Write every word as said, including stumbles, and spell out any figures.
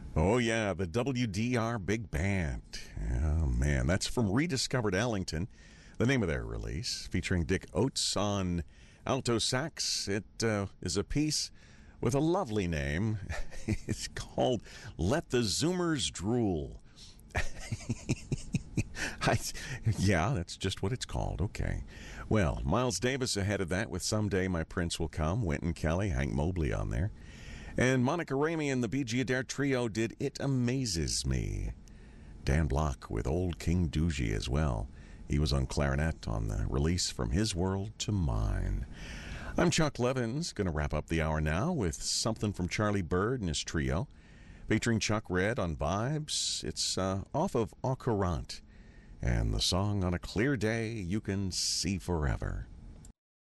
Oh, yeah, the W D R Big Band. Oh, man, that's from Rediscovered Ellington, the name of their release, featuring Dick Oates on alto sax. It uh, is a piece with a lovely name. It's called Let the Zoomers Drool. I, yeah, that's just what it's called. Okay. Well, Miles Davis ahead of that with Someday My Prince Will Come, Wynton Kelly, Hank Mobley on there. And Monica Ramey and the Bee Gee Adair Trio did It Amazes Me. Dan Block with Old King Doogie as well. He was on clarinet on the release From His World to Mine. I'm Chuck Levins, going to wrap up the hour now with something from Charlie Bird and his trio, featuring Chuck Red on vibes. It's uh, off of Au Courant, and the song On a Clear Day You Can See Forever.